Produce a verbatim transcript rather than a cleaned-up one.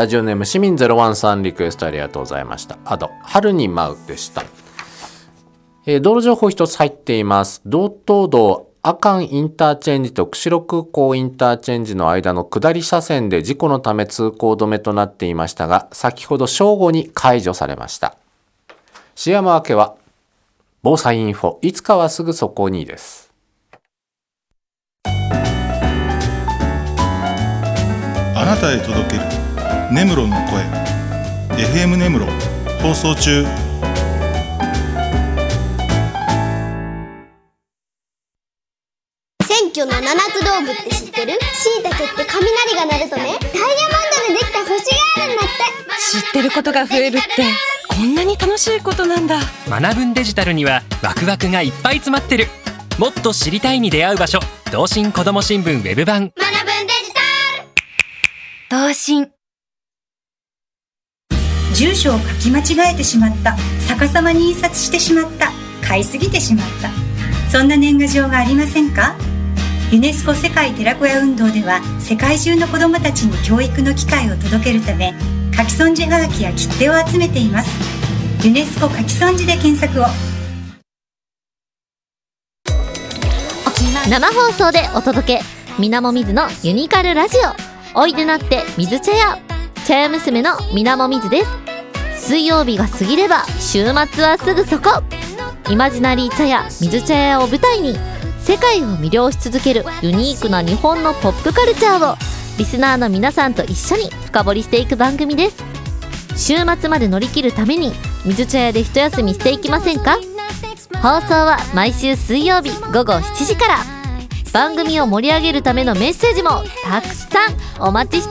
ラジオネーム市民ゼロワンさんリクエストありがとうございました。あと春に舞うでした。えー、道路情報一つ入っています。道東道阿寒インターチェンジと釧路空港インターチェンジの間の下り車線で事故のため通行止めとなっていましたが、先ほど正午に解除されました。シヤマ明けは防災インフォ、いつかはすぐそこにです。 あなたへ届ける根室の声 エフエム 根室放送中。 選挙の七つ道具って知ってる？しいたけって雷が鳴るとね、ダイヤモンドでできた星があるんだって。 知ってることが増えるってこんなに楽しいことなんだ。 学ぶんデジタルにはワクワクがいっぱい詰まってる。もっと知りたいに出会う場所、同心こども新聞ウェブ版。 学ぶんデジタル同心。 住所を書き間違えてしまった、逆さまに印刷してしまった、買いすぎてしまった、そんな年賀状がありませんか？ユネスコ世界寺子屋運動では世界中の子どもたちに教育の機会を届けるため、書き損じはがきや切手を集めています。ユネスコ書き損じで検索を。 生放送でお届け、みなもみずのユニカルラジオ。おいでなって水茶屋、茶屋娘のみなもみずです。水曜日が過ぎれば週末はすぐそこ。イマジナリー茶屋水茶屋を舞台に世界を魅了し続けるユニークな日本のポップカルチャーをリスナーの皆さんと一緒に深掘りしていく番組です。週末まで乗り切るために水茶屋で一休みしていきませんか？放送は毎週水曜日ごごしちじから。番組を盛り上げるためのメッセージもたくさんお待ちして